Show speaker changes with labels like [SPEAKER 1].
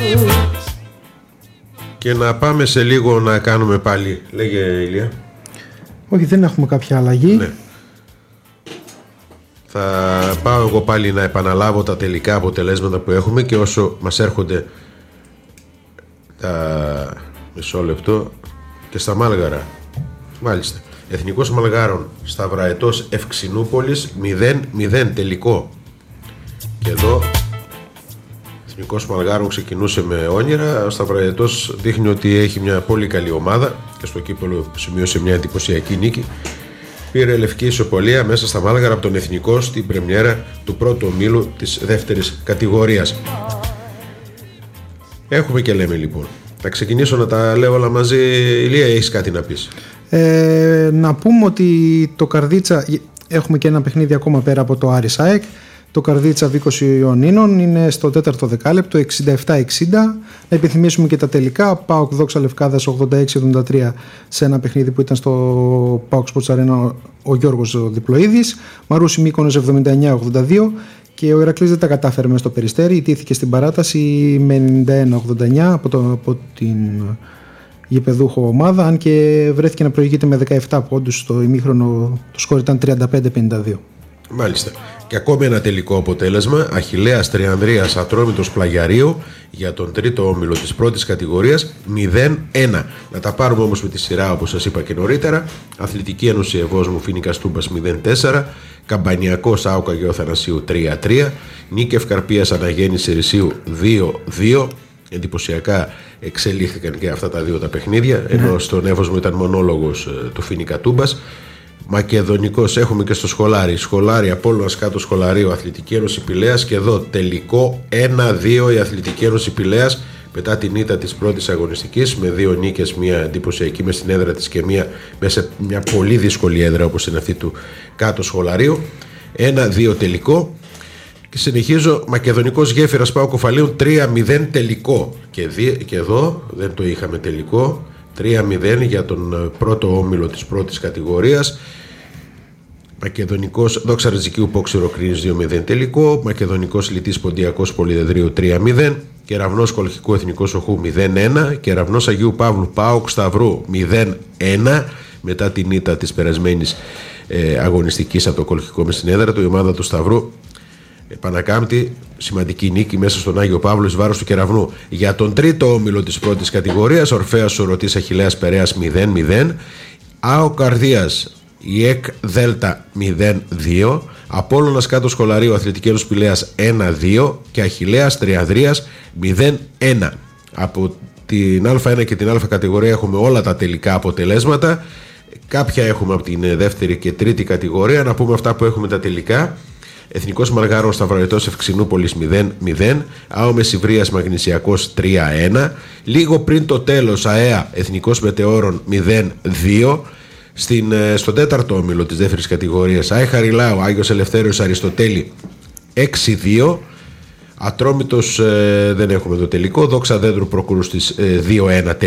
[SPEAKER 1] Και να πάμε σε λίγο να κάνουμε πάλι. Λέγε Ηλία.
[SPEAKER 2] Όχι, δεν έχουμε κάποια αλλαγή.
[SPEAKER 1] Ναι. Θα πάω εγώ πάλι να επαναλάβω τα τελικά αποτελέσματα που έχουμε και όσο μας έρχονται τα μισό λεπτό και στα Μάλγαρα. Μάλιστα. Εθνικός Μαλγάρων Σταυραετός Ευξηνούπολης 0-0 τελικό. Και εδώ Εθνικός Μαλγάρων ξεκινούσε με όνειρα. Ο Σταυραετός δείχνει ότι έχει μια πολύ καλή ομάδα και στο κύπελλο σημείωσε μια εντυπωσιακή νίκη. Πήρε λευκή ισοπαλία μέσα στα Μάλγαρα από τον Εθνικό στην πρεμιέρα του πρώτου ομίλου της δεύτερης κατηγορίας. Έχουμε και λέμε λοιπόν. Θα ξεκινήσω να τα λέω όλα μαζί. Ηλία, έχεις κάτι να πεις?
[SPEAKER 2] Να πούμε ότι το Καρδίτσα, έχουμε και ένα παιχνίδι ακόμα πέρα από το Άρης ΑΕΚ. Το Καρδίτσα Βίκος Ιωνίνων είναι στο 4ο δεκάλεπτο 67-60. Να επιθυμίσουμε και τα τελικά. ΠΑΟΚ Δόξα Λευκάδας 86-73 σε ένα παιχνίδι που ήταν στο ΠΑΟΚ Sports Arena ο Γιώργος Διπλοίδης. Μαρούσι Μύκονος 79-82. Και ο Ηρακλής δεν τα κατάφερε μέσα στο Περιστέρι. Ιτήθηκε στην παράταση με 91-89 από την γηπεδούχο ομάδα. Αν και βρέθηκε να προηγείται με 17 πόντους στο ημίχρονο, το σκορ ήταν 35-52.
[SPEAKER 1] Μάλιστα. Και ακόμη ένα τελικό αποτέλεσμα. Αχιλλέας Τριανδρίας Ατρόμητος Πλαγιαρίου για τον τρίτο όμιλο της πρώτης κατηγορίας 0-1. Να τα πάρουμε όμως με τη σειρά όπως σας είπα και νωρίτερα. Αθλητική Ένωση Ευόσμου Φοίνικας Τούμπας 0-4. Καμπανιακός ΑΟΚ Αγίου Αθανασίου 3-3. Νίκευ Καρπίας Αναγέννηση Ρησίου 2-2. Εντυπωσιακά εξελίχθηκαν και αυτά τα δύο τα παιχνίδια, ενώ στον Εύωσμο ήταν μονόλογος του Φοίνικα Τούμπας. Μακεδονικός έχουμε και στο Σχολάρι. Σχολάρι Απόλλωνας κάτω Σχολαρίου Αθλητική Ένωση Πηλαίας. Και εδώ τελικό 1-2 η Αθλητική Ένωση Πηλαίας μετά την ήττα της πρώτης αγωνιστικής με 2 νίκες, μια εντυπωσιακή μες στην έδρα της και μια μέσα σε μια πολύ δύσκολη έδρα όπως είναι αυτή του κάτω Σχολαρίου. 1-2 τελικό. Και συνεχίζω. Μακεδονικός Γέφυρας ΠΑΟΚ Κοφαλίων 3-0 τελικό. Και εδώ δεν το είχαμε τελικό. 3-0 για τον πρώτο όμιλο της πρώτης κατηγορίας. Μακεδονικός Δόξα Ριζικίου Πόξιρο Κρίνης 2-0 τελικό. Μακεδονικός Λιτής Ποντιακός Πολυδεδρίου 3-0. Κεραυνός Κολχικού Εθνικός Οχού 0-1. Κεραυνός Αγίου Παύλου ΠΑΟΚ Σταυρού 0-1 μετά την ήττα της περασμένης αγωνιστικής από το Κολχικό με στην έδρα του. Η ομάδα του Σταυρού επανακάμπτει σημαντική νίκη μέσα στον Άγιο Παύλο εις βάρος του Κεραυνού. Για τον τρίτο όμιλο της πρώτης κατηγορίας Ορφέας Σωρωτής Αχιλλέας Περέας 0-0. ΑΟ Καρδίας η ΕΚ Δέλτα 0-2. Απόλλωνας κάτω Σχολαρίου Αθλητική Ένωση Πηλαίας 1-2. Και Αχιλλέας Τριανδρίας 0-1. Από την Α1 και την Α κατηγορία έχουμε όλα τα τελικά αποτελέσματα. Κάποια έχουμε από την δεύτερη και τρίτη κατηγορία. Να πούμε αυτά που έχουμε τα τελικά. Εθνικός Μαλγάρων Σταυραετός Ευξηνούπολης 0-0. ΑΟ Μεσιβρίας Μαγνησιακός 3-1. Λίγο πριν το τέλος ΑΕΑ Εθνικός Μετεώρων 0-2. Στον τέταρτο όμιλο της δεύτερης κατηγορίας ΑΕ Χαριλάου Άγιος Ελευθέριος Αριστοτέλη 6-2. Ατρόμητος δεν έχουμε το τελικό. Δόξα Δέντρου Προκρούστης 2-1